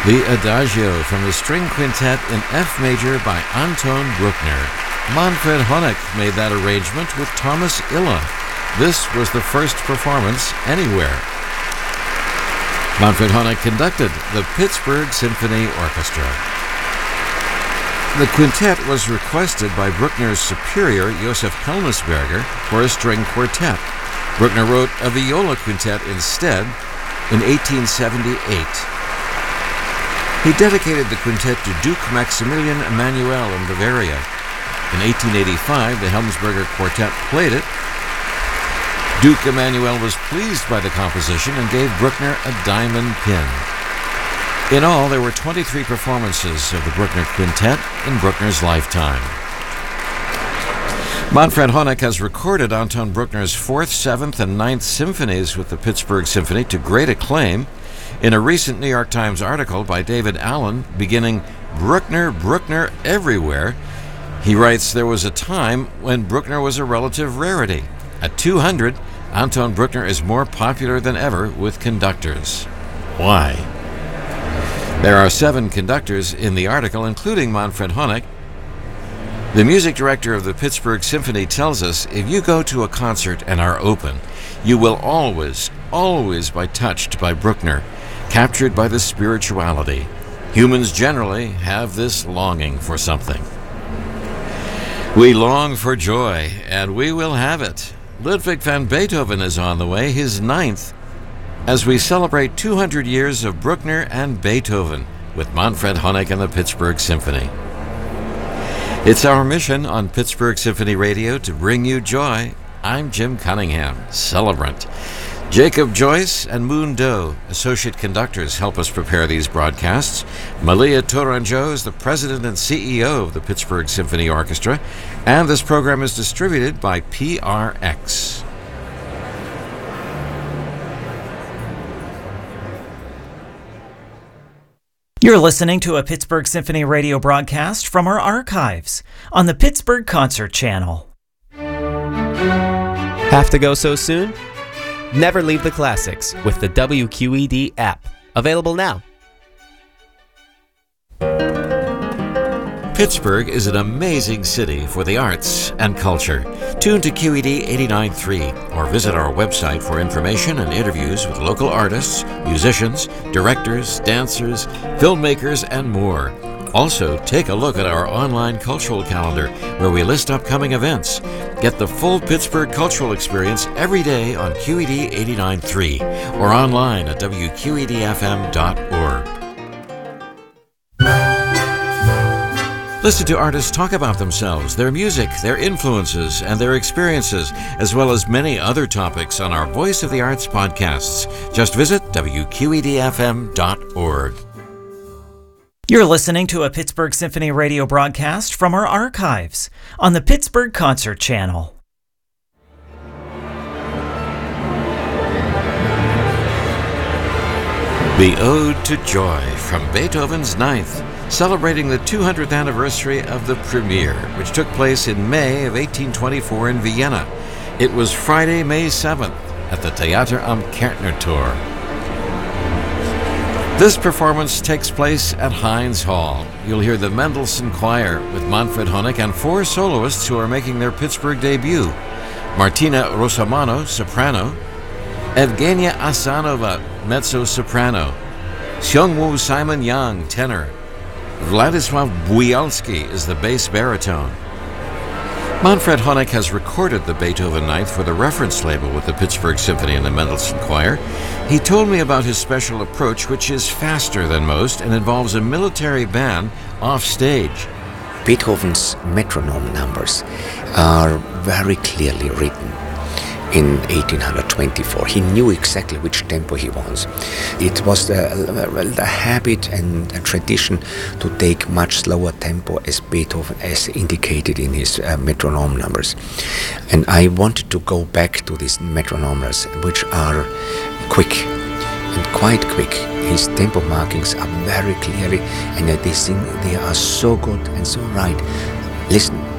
The Adagio from the String Quintet in F major by Anton Bruckner. Manfred Honeck made that arrangement with Thomas Illa. This was the first performance anywhere. Manfred Honeck conducted the Pittsburgh Symphony Orchestra. The quintet was requested by Bruckner's superior, Josef Helmsberger, for a string quartet. Bruckner wrote a viola quintet instead in 1878. He dedicated the quintet to Duke Maximilian Emanuel in Bavaria. In 1885, the Helmsberger Quartet played it. Duke Emanuel was pleased by the composition and gave Bruckner a diamond pin. In all, there were 23 performances of the Bruckner Quintet in Bruckner's lifetime. Manfred Honeck has recorded Anton Bruckner's 4th, 7th, and 9th symphonies with the Pittsburgh Symphony to great acclaim. In a recent New York Times article by David Allen, beginning Bruckner, Bruckner everywhere, he writes, there was a time when Bruckner was a relative rarity. At 200, Anton Bruckner is more popular than ever with conductors. Why? There are 7 conductors in the article, including Manfred Honeck. The music director of the Pittsburgh Symphony tells us, if you go to a concert and are open, you will always be touched by Bruckner, captured by the spirituality. Humans generally have this longing for something. We long for joy, and we will have it. Ludwig van Beethoven is on the way, his 9th, as we celebrate 200 years of Bruckner and Beethoven with Manfred Honeck and the Pittsburgh Symphony. It's our mission on Pittsburgh Symphony Radio to bring you joy. I'm Jim Cunningham, celebrant. Jacob Joyce and Moon Doe, associate conductors, help us prepare these broadcasts. Malia Tourangeau is the president and CEO of the Pittsburgh Symphony Orchestra, and this program is distributed by PRX. You're listening to a Pittsburgh Symphony Radio broadcast from our archives on the Pittsburgh Concert Channel. Have to go so soon? Never leave the classics with the WQED app. Available now. Pittsburgh is an amazing city for the arts and culture. Tune to QED 89.3 or visit our website for information and interviews with local artists, musicians, directors, dancers, filmmakers, and more. Also, take a look at our online cultural calendar where we list upcoming events. Get the full Pittsburgh cultural experience every day on QED 89.3 or online at WQEDFM.org. Listen to artists talk about themselves, their music, their influences, and their experiences, as well as many other topics on our Voice of the Arts podcasts. Just visit WQEDFM.org. You're listening to a Pittsburgh Symphony Radio broadcast from our archives on the Pittsburgh Concert Channel. The Ode to Joy from Beethoven's 9th, celebrating the 200th anniversary of the premiere, which took place in May of 1824 in Vienna. It was Friday, May 7th at the Theater am Kärntner Tor. This performance takes place at Heinz Hall. You'll hear the Mendelssohn Choir with Manfred Honeck and 4 soloists who are making their Pittsburgh debut. Martina Rosamano, soprano. Evgenia Asanova, mezzo-soprano. Seungwoo Simon Yang, tenor. Vladislav Buyalski is the bass baritone. Manfred Honeck has recorded the Beethoven 9th for the reference label with the Pittsburgh Symphony and the Mendelssohn Choir. He told me about his special approach, which is faster than most and involves a military band off stage. Beethoven's metronome numbers are very clearly written. In 1824, he knew exactly which tempo he wants. It was the habit and a tradition to take much slower tempo as Beethoven, as indicated in his metronome numbers. And I wanted to go back to these metronome numbers, which are quick and quite quick. His tempo markings are very clearly, and they sing, they are so good and so right. Listen.